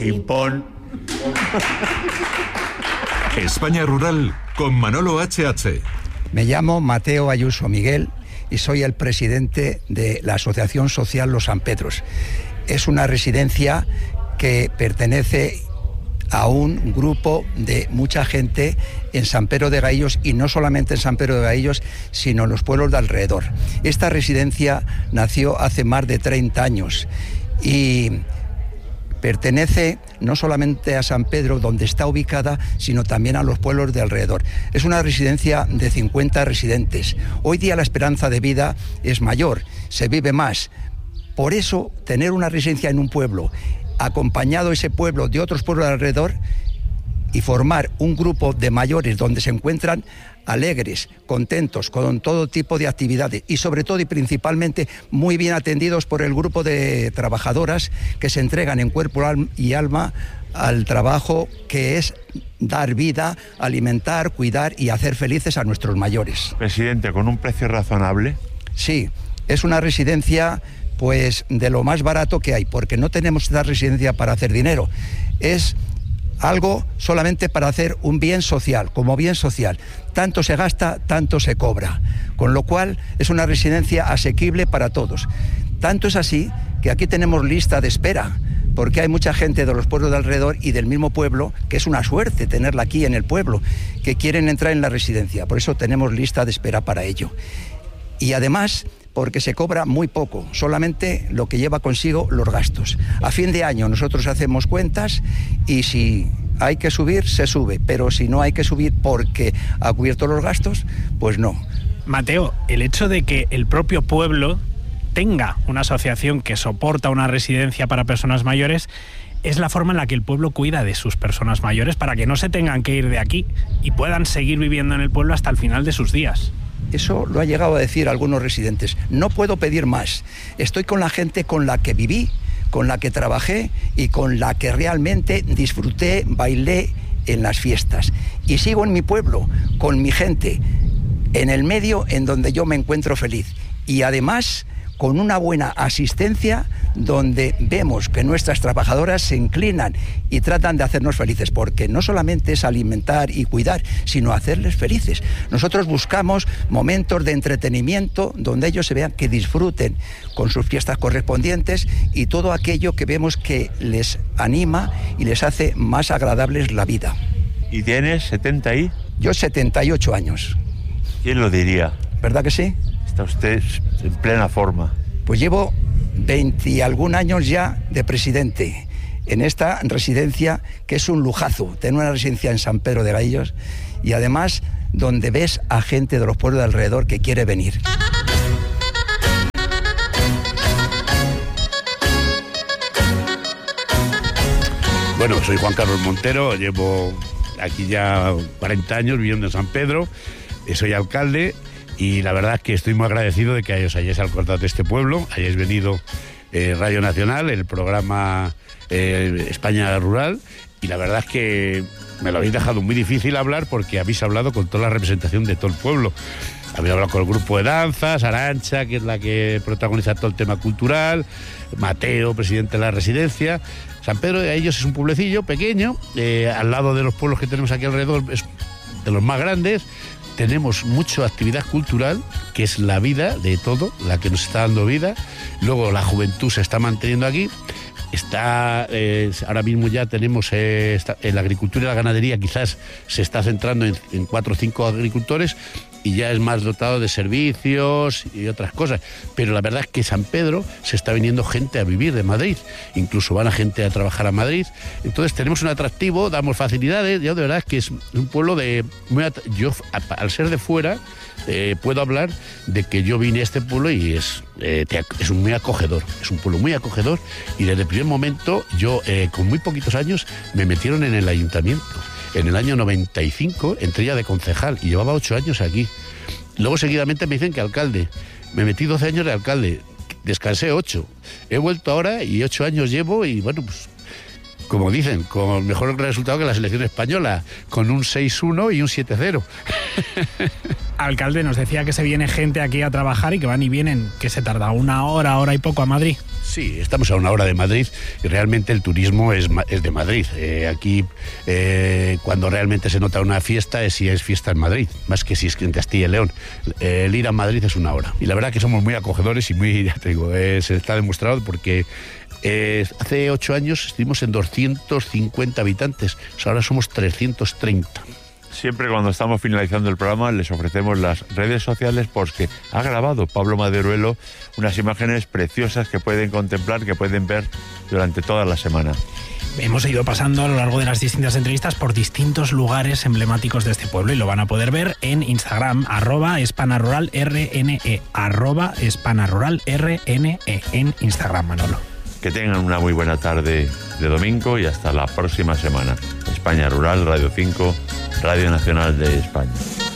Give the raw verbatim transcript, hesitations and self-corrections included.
Impón. España Rural con Manolo H H. Me llamo Mateo Ayuso Miguel y soy el presidente de la Asociación Social Los San Pedros. Es una residencia que pertenece a un grupo de mucha gente en San Pedro de Gaillos, y no solamente en San Pedro de Gaillos, sino en los pueblos de alrededor. Esta residencia nació hace más de treinta años y pertenece no solamente a San Pedro, donde está ubicada, sino también a los pueblos de alrededor. Es una residencia de cincuenta residentes. Hoy día la esperanza de vida es mayor, se vive más. Por eso, tener una residencia en un pueblo, acompañado ese pueblo de otros pueblos de alrededor, y formar un grupo de mayores donde se encuentran alegres, contentos, con todo tipo de actividades y sobre todo y principalmente muy bien atendidos por el grupo de trabajadoras que se entregan en cuerpo y alma al trabajo que es dar vida, alimentar, cuidar y hacer felices a nuestros mayores. Presidente, ¿con un precio razonable? Sí, es una residencia pues de lo más barato que hay, porque no tenemos esta residencia para hacer dinero, es algo solamente para hacer un bien social, como bien social. Tanto se gasta, tanto se cobra. Con lo cual es una residencia asequible para todos. Tanto es así que aquí tenemos lista de espera, porque hay mucha gente de los pueblos de alrededor y del mismo pueblo, que es una suerte tenerla aquí en el pueblo, que quieren entrar en la residencia. Por eso tenemos lista de espera para ello. Y además, porque se cobra muy poco, solamente lo que lleva consigo los gastos. A fin de año nosotros hacemos cuentas y si hay que subir, se sube, pero si no hay que subir porque ha cubierto los gastos, pues no. Mateo, el hecho de que el propio pueblo tenga una asociación que soporta una residencia para personas mayores es la forma en la que el pueblo cuida de sus personas mayores para que no se tengan que ir de aquí y puedan seguir viviendo en el pueblo hasta el final de sus días. Eso lo ha llegado a decir algunos residentes. No puedo pedir más. Estoy con la gente con la que viví, con la que trabajé y con la que realmente disfruté, bailé en las fiestas. Y sigo en mi pueblo, con mi gente, en el medio en donde yo me encuentro feliz. Y además, con una buena asistencia donde vemos que nuestras trabajadoras se inclinan y tratan de hacernos felices, porque no solamente es alimentar y cuidar, sino hacerles felices. Nosotros buscamos momentos de entretenimiento donde ellos se vean que disfruten con sus fiestas correspondientes y todo aquello que vemos que les anima y les hace más agradables la vida. ¿Y tienes setenta y? Yo setenta y ocho años. ¿Quién lo diría? ¿Verdad que sí? Está usted en plena forma. Pues llevo veinte y algún años ya de presidente en esta residencia, que es un lujazo, tener una residencia en San Pedro de Gaillos y además donde ves a gente de los pueblos de alrededor que quiere venir. Bueno, soy Juan Carlos Montero, llevo aquí ya cuarenta años viviendo en San Pedro, soy alcalde. Y la verdad es que estoy muy agradecido de que os hayáis acordado de este pueblo, hayáis venido eh, Radio Nacional, el programa eh, España Rural, y la verdad es que me lo habéis dejado muy difícil hablar porque habéis hablado con toda la representación de todo el pueblo. Habéis hablado con el grupo de danzas, Arantxa, que es la que protagoniza todo el tema cultural, Mateo, presidente de la residencia. San Pedro de Gaillos es un pueblecillo pequeño, eh, al lado de los pueblos que tenemos aquí alrededor, es de los más grandes. Tenemos mucha actividad cultural, que es la vida de todo, la que nos está dando vida. Luego la juventud se está manteniendo aquí. Está eh, ahora mismo ya tenemos eh, está, en la agricultura y la ganadería quizás se está centrando en, en cuatro o cinco agricultores y ya es más dotado de servicios y otras cosas. Pero la verdad es que San Pedro se está viniendo gente a vivir de Madrid, incluso van a gente a trabajar a Madrid. Entonces tenemos un atractivo, damos facilidades. Yo de verdad es que es un pueblo de muy at- yo al ser de fuera eh, puedo hablar de que yo vine a este pueblo y es eh, te, es un muy acogedor, es un pueblo muy acogedor y desde el primer momento yo eh, con muy poquitos años me metieron en el ayuntamiento. En el año noventa y cinco entré ya de concejal y llevaba ocho años aquí. Luego seguidamente me dicen que alcalde. Me metí doce años de alcalde, descansé ocho. He vuelto ahora y ocho años llevo y bueno, pues como dicen, con mejor resultado que la selección española, con un seis uno y un siete cero. Alcalde, nos decía que se viene gente aquí a trabajar y que van y vienen, que se tarda una hora, hora y poco a Madrid. Sí, estamos a una hora de Madrid y realmente el turismo es, es de Madrid. Eh, aquí, eh, cuando realmente se nota una fiesta, es si es fiesta en Madrid, más que si es en Castilla y León. Eh, el ir a Madrid es una hora. Y la verdad que somos muy acogedores y muy, ya te digo, eh, se está demostrado porque eh, hace ocho años estuvimos en doscientos cincuenta habitantes, ahora somos trescientos treinta. Siempre cuando estamos finalizando el programa les ofrecemos las redes sociales porque ha grabado Pablo Maderuelo unas imágenes preciosas que pueden contemplar, que pueden ver durante toda la semana. Hemos ido pasando a lo largo de las distintas entrevistas por distintos lugares emblemáticos de este pueblo y lo van a poder ver en Instagram, arroba espanaruralrne, arroba espanaruralrne en Instagram, Manolo. Que tengan una muy buena tarde de domingo y hasta la próxima semana. España Rural, Radio cinco, Radio Nacional de España.